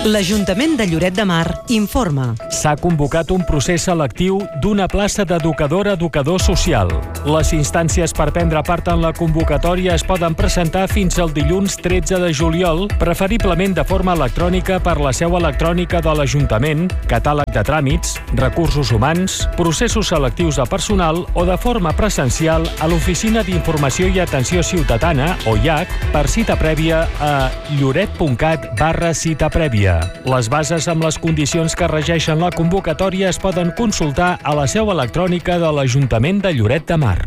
L'Ajuntament de Lloret de Mar informa. S'ha convocat un procés selectiu d'una plaça d'educador social. Les instàncies per prendre part en la convocatòria es poden presentar fins al dilluns 13 de juliol, preferiblement de forma electrònica per la seu electrònica de l'Ajuntament, catàleg de tràmits, recursos humans, processos selectius de personal o de forma presencial a l'Oficina d'Informació i Atenció Ciutadana, o IAC, per cita prèvia a lloret.cat/cita prèvia. Les bases amb les condicions que regeixen la convocatòria es poden consultar a la seu electrònica de l'Ajuntament de Lloret de Mar.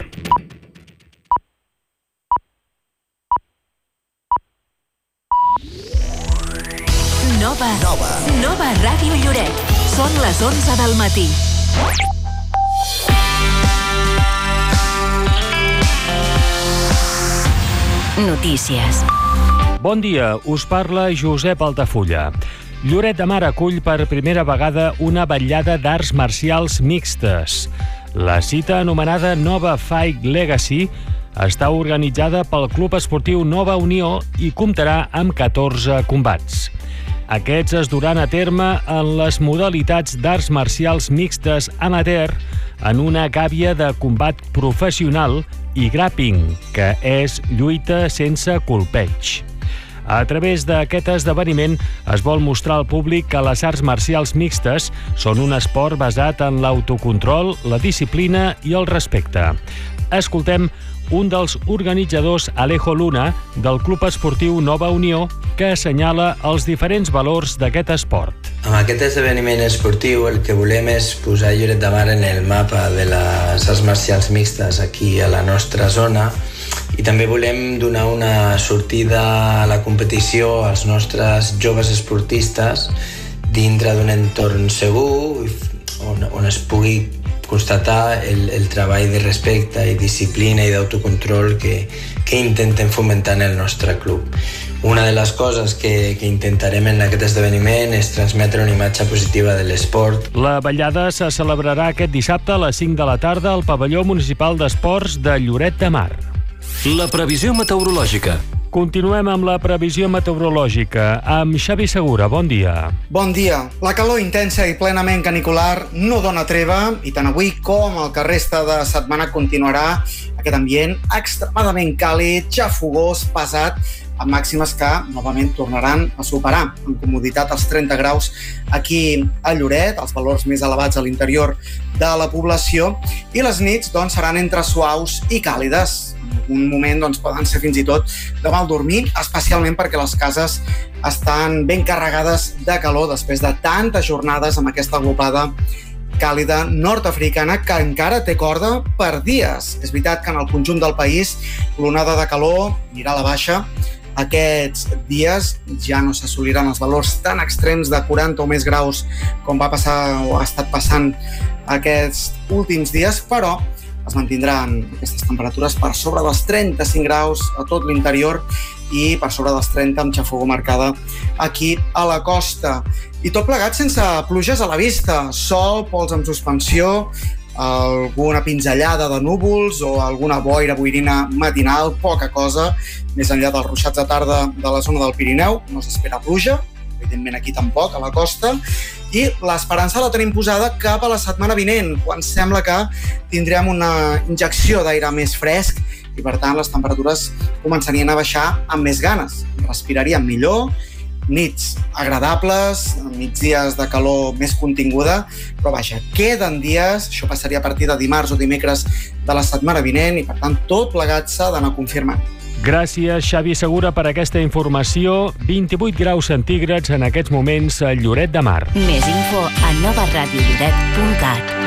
Nova Ràdio Lloret. Són les 11 del matí. Notícies. Bon dia, us parla Josep Altafulla. Lloret de Mar acull per primera vegada una vetllada d'arts marcials mixtes. La cita, anomenada Nova Fight Legacy, està organitzada pel Club Esportiu Nova Unió i comptarà amb 14 combats. Aquests es duran a terme en les modalitats d'arts marcials mixtes amateur en una gàbia de combat professional i grappling, que és lluita sense colpeig. A través d'aquest esdeveniment es vol mostrar al públic que les arts marcials mixtes són un esport basat en l'autocontrol, la disciplina i el respecte. Escoltem un dels organitzadors, Alejo Luna, del Club Esportiu Nova Unió, que assenyala els diferents valors d'aquest esport. Amb aquest esdeveniment esportiu el que volem és posar Lloret de Mar en el mapa de les arts marcials mixtes aquí a la nostra zona i també volem donar una sortida a la competició als nostres joves esportistes dintre d'un entorn segur on es pugui constatar el treball de respecte i disciplina i d'autocontrol que intentem fomentar en el nostre club. Una de les coses que intentarem en aquest esdeveniment és transmetre una imatge positiva de l'esport. La vetllada se celebrarà aquest dissabte a les 5 de la tarda al pavelló municipal d'esports de Lloret de Mar. La previsió meteorològica. Continuem amb la previsió meteorològica amb Xavi Segura. Bon dia. Bon dia. La calor intensa i plenament canicular no dona treva i tant avui com el que resta de setmana continuarà aquest ambient extremadament càlid, xafogós, pesat, amb màximes que novament tornaran a superar amb comoditat els 30 graus aquí a Lloret, els valors més elevats a l'interior de la població, i les nits seran entre suaus i càlides. En algun moment poden ser fins i tot de mal dormir, especialment perquè les cases estan ben carregades de calor després de tantes jornades amb aquesta glopada càlida nord-africana que encara té corda per dies. És veritat que en el conjunt del país l'onada de calor anirà a la baixa. Aquests dies ja no s'assoliran els valors tan extrems de 40 o més graus com va passar o ha estat passant aquests últims dies, però es mantindran aquestes temperatures per sobre dels 35 graus a tot l'interior i per sobre dels 30 amb xafogor marcada aquí a la costa. I tot plegat sense pluges a la vista, sol, pols amb suspensió, alguna pinzellada de núvols o alguna boirina matinal, poca cosa, més enllà dels ruixats de tarda de la zona del Pirineu, no s'espera pluja, evidentment aquí tampoc, a la costa, i l'esperança la tenim posada cap a la setmana vinent, quan sembla que tindrem una injecció d'aire més fresc i, per tant, les temperatures començarien a baixar amb més ganes. Respiraríem millor, nits agradables, migdies de calor més continguda, però vaja, queden dies, això passaria a partir de dimarts o dimecres de la setmana vinent i, per tant, tot plegat s'ha d'anar confirmant. Gràcies, Xavi Segura, per aquesta informació. 28 graus centígrads en aquests moments a Lloret de Mar. Més info a novaradiolloret.cat.